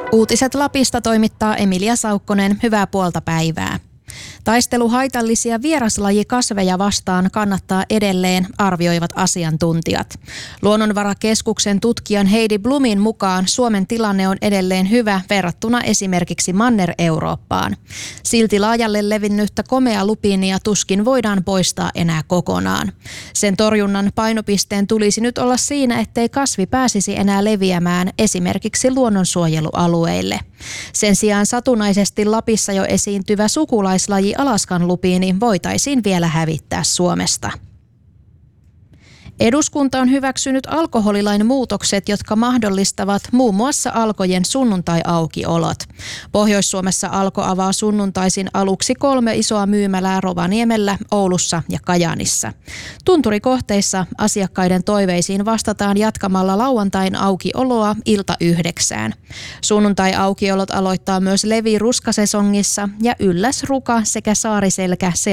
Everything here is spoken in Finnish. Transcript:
Uutiset Lapista toimittaa Emilia Saukkonen. Hyvää puolta päivää. Taistelu haitallisia vieraslajikasveja vastaan kannattaa edelleen, arvioivat asiantuntijat. Luonnonvarakeskuksen tutkijan Heidi Blumin mukaan Suomen tilanne on edelleen hyvä verrattuna esimerkiksi Manner-Eurooppaan. Silti laajalle levinnyttä komealupiinia tuskin voidaan poistaa enää kokonaan. Sen torjunnan painopisteen tulisi nyt olla siinä, ettei kasvi pääsisi enää leviämään esimerkiksi luonnonsuojelualueille. Sen sijaan satunnaisesti Lapissa jo esiintyvä sukulaislaji Alaskan lupiini voitaisiin vielä hävittää Suomesta. Eduskunta on hyväksynyt alkoholilain muutokset, jotka mahdollistavat muun muassa Alkojen sunnuntai-aukiolot. Pohjois-Suomessa Alko avaa sunnuntaisin aluksi 3 isoa myymälää Rovaniemellä, Oulussa ja Kajaanissa. Tunturikohteissa asiakkaiden toiveisiin vastataan jatkamalla lauantain aukioloa ilta 9. Sunnuntai-aukiolot aloittaa myös Levi ruskasesongissa ja Ylläs ruka sekä saariselkä